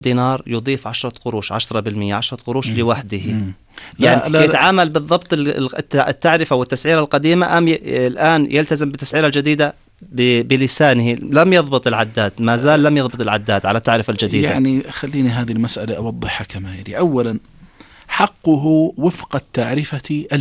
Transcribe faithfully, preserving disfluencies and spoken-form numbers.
دينار يضيف عشرة قروش، عشرة بالمئة، عشرة قروش مم. لوحده. مم. يعني لا لا يتعامل بالضبط التعرفة والتسعيرة القديمة أم الآن يلتزم بالتسعيرة الجديدة بلسانه؟ لم يضبط العداد، ما زال لم يضبط العداد على التعرفة الجديدة. يعني خليني هذه المسألة أوضحها كما يلي. أولا، حقه وفق التعرفة